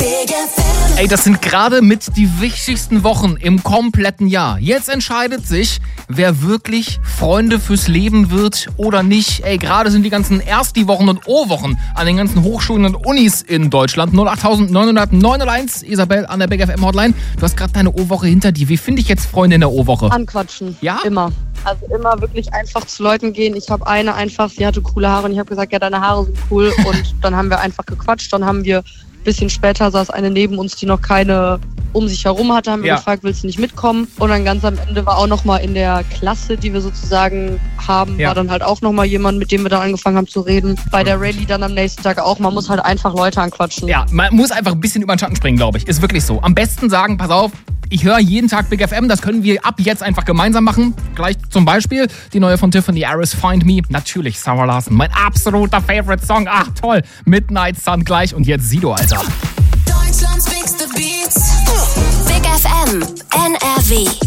Ey, das sind gerade mit die wichtigsten Wochen im kompletten Jahr. Jetzt entscheidet sich, wer wirklich Freunde fürs Leben wird oder nicht. Ey, gerade sind die ganzen Ersti-Wochen und O-Wochen an den ganzen Hochschulen und Unis in Deutschland. 08900 Isabel an der Big FM Hotline. Du hast gerade deine O-Woche hinter dir. Wie finde ich jetzt Freunde in der O-Woche? Anquatschen. Ja? Immer. Also immer wirklich einfach zu Leuten gehen. Ich habe eine einfach, sie hatte coole Haare und ich habe gesagt, ja, deine Haare sind cool. Und dann haben wir einfach gequatscht. Dann haben wir ein bisschen später saß eine neben uns, die noch keine um sich herum hatte, haben wir gefragt, willst du nicht mitkommen? Und dann ganz am Ende war auch nochmal in der Klasse, die wir sozusagen haben, war dann halt auch nochmal jemand, mit dem wir dann angefangen haben zu reden. Bei der Rallye dann am nächsten Tag auch. Man muss halt einfach Leute anquatschen. Ja, man muss einfach ein bisschen über den Schatten springen, glaube ich. Ist wirklich so. Am besten sagen, pass auf, ich höre jeden Tag Big FM, das können wir ab jetzt einfach gemeinsam machen. Gleich zum Beispiel die neue von Tiffany Harris, Find Me. Natürlich Sarah Larson, mein absoluter Favorite-Song. Ach toll, Midnight Sun gleich und jetzt Sido, Alter. Deutschlands Big Beats. Big FM, NRW.